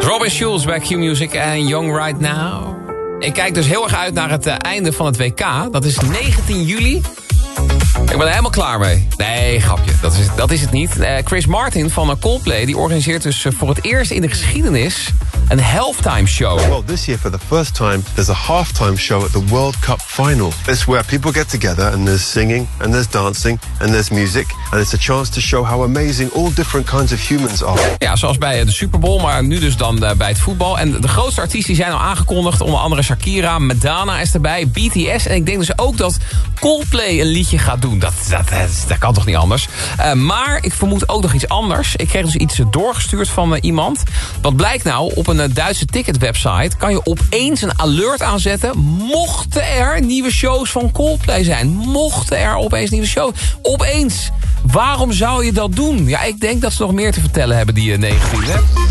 Robin Schulz bij Q-Music en Young Right Now. Ik kijk dus heel erg uit naar het einde van het WK. Dat is 19 juli. Ik ben er helemaal klaar mee. Nee, grapje. Dat is het niet. Chris Martin van Coldplay die organiseert dus voor het eerst in de geschiedenis een halftime show. Well, this year for the first time, there's a halftime show at the World Cup final. It's where people get together and there's singing and there's dancing and there's music. And it's a chance to show how amazing all different kinds of humans are. Ja, zoals bij de Super Bowl, maar nu dus dan bij het voetbal. En de grootste artiesten zijn al aangekondigd. Onder andere Shakira, Madonna is erbij, BTS. En ik denk dus ook dat Coldplay een liedje gaat doen. Dat kan toch niet anders? Maar ik vermoed ook nog iets anders. Ik kreeg dus iets doorgestuurd van iemand. Wat blijkt nou, op een Duitse ticketwebsite kan je opeens een alert aanzetten. Mochten er nieuwe shows van Coldplay zijn. Mochten er opeens nieuwe shows. Opeens. Waarom zou je dat doen? Ja, ik denk dat ze nog meer te vertellen hebben, die 19. Hè?